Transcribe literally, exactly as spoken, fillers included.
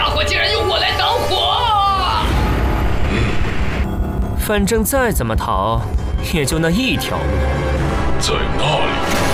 家伙竟然用我来挡火！ 反正再怎么逃，也就那一条路。 在那里。